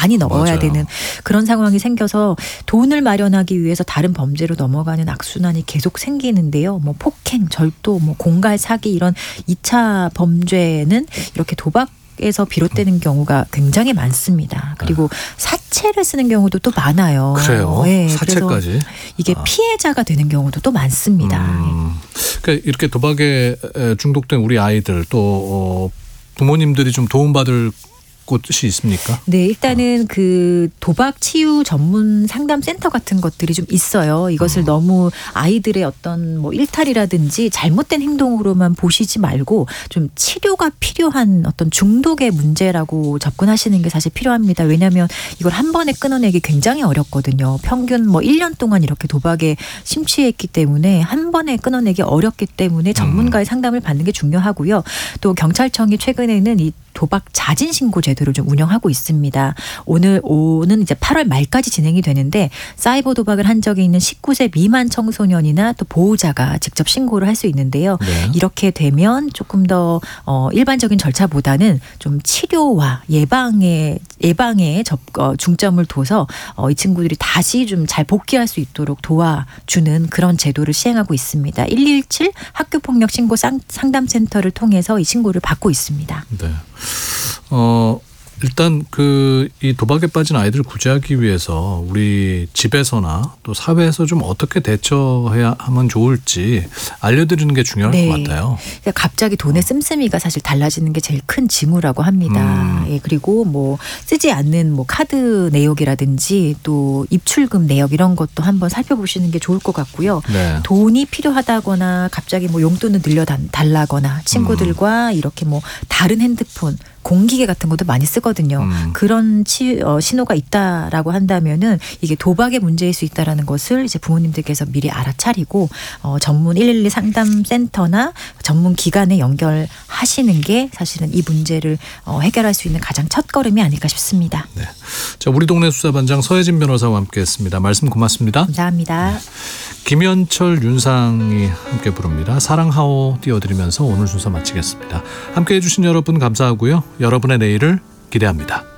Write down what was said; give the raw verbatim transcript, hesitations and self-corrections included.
많이 넣어야 맞아요. 되는 그런 상황이 생겨서 돈을 마련하기 위해서 다른 범죄로 넘어가는 악순환이 계속 생기는데요. 뭐 폭행, 절도, 뭐 공갈, 사기 이런 이 차 범죄는 이렇게 도박 에서 비롯되는 경우가 굉장히 많습니다. 그리고 사채를 쓰는 경우도 또 많아요. 그래요? 네, 사채까지? 그래서 이게 아. 피해자가 되는 경우도 또 많습니다. 음, 그러니까 이렇게 도박에 중독된 우리 아이들 또 부모님들이 좀 도움받을 곳이 있습니까? 네, 일단은 그 도박 치유 전문 상담 센터 같은 것들이 좀 있어요. 이것을 음. 너무 아이들의 어떤 뭐 일탈이라든지 잘못된 행동으로만 보시지 말고 좀 치료가 필요한 어떤 중독의 문제라고 접근하시는 게 사실 필요합니다. 왜냐하면 이걸 한 번에 끊어내기 굉장히 어렵거든요. 평균 뭐 일 년 동안 이렇게 도박에 심취했기 때문에 한 번에 끊어내기 어렵기 때문에 전문가의 상담을 받는 게 중요하고요. 또 경찰청이 최근에는 이 도박 자진 신고 제도를 좀 운영하고 있습니다. 오늘 오는 이제 팔월 말까지 진행이 되는데 사이버 도박을 한 적이 있는 십구 세 미만 청소년이나 또 보호자가 직접 신고를 할 수 있는데요. 네. 이렇게 되면 조금 더 어, 일반적인 절차보다는 좀 치료와 예방에 예방에 접, 어, 중점을 둬서 어, 이 친구들이 다시 좀 잘 복귀할 수 있도록 도와주는 그런 제도를 시행하고 있습니다. 일일칠 학교폭력 신고 상담센터를 통해서 이 신고를 받고 있습니다. 네. 어 일단 그 이 도박에 빠진 아이들을 구제하기 위해서 우리 집에서나 또 사회에서 좀 어떻게 대처해야 하면 좋을지 알려드리는 게 중요할 네. 것 같아요. 그러니까 갑자기 돈의 씀씀이가 사실 달라지는 게 제일 큰 징후라고 합니다. 음. 예, 그리고 뭐 쓰지 않는 뭐 카드 내역이라든지 또 입출금 내역 이런 것도 한번 살펴보시는 게 좋을 것 같고요. 네. 돈이 필요하다거나 갑자기 뭐 용돈을 늘려 달라거나 친구들과 음. 이렇게 뭐 다른 핸드폰 공기계 같은 것도 많이 쓰거든요. 음. 그런 치, 어, 신호가 있다라고 한다면은 이게 도박의 문제일 수 있다라는 것을 이제 부모님들께서 미리 알아차리고 어, 전문 일일이 상담센터나 전문 기관에 연결하시는 게 사실은 이 문제를 어, 해결할 수 있는 가장 첫걸음이 아닐까 싶습니다. 네. 자, 우리 동네 수사반장 서혜진 변호사와 함께했습니다. 말씀 고맙습니다. 감사합니다. 네. 김현철, 윤상이 함께 부릅니다. 사랑하오 띄워드리면서 오늘 순서 마치겠습니다. 함께해 주신 여러분 감사하고요. 여러분의 내일을 기대합니다.